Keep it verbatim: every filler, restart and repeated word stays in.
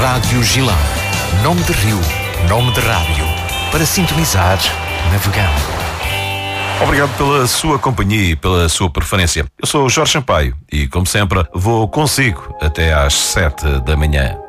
Rádio Gilão. Nome de rio, nome de rádio. Para sintonizar, navegando. Obrigado pela sua companhia e pela sua preferência. Eu sou o Jorge Sampaio e, como sempre, vou consigo até às sete da manhã.